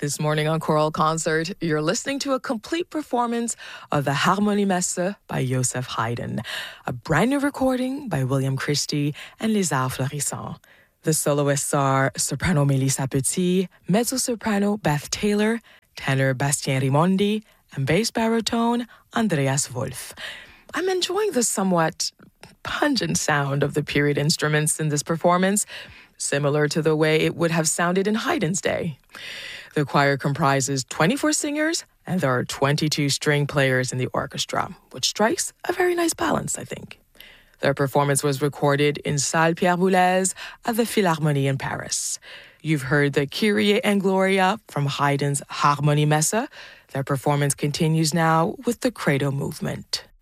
This morning on Choral Concert, you're listening to a complete performance of the Harmonie Messe by Joseph Haydn, a brand new recording by William Christie and Les Arts Florissants. The soloists are soprano Melissa Petit, mezzo-soprano Beth Taylor, tenor Bastien Rimondi, and bass baritone Andreas Wolf. I'm enjoying the somewhat pungent sound of the period instruments in this performance, similar to the way it would have sounded in Haydn's day. The choir comprises 24 singers, and there are 22 string players in the orchestra, which strikes a very nice balance, I think. Their performance was recorded in Salle Pierre Boulez at the Philharmonie in Paris. You've heard the Kyrie and Gloria from Haydn's Harmonie Messe. Their performance continues now with the Credo movement.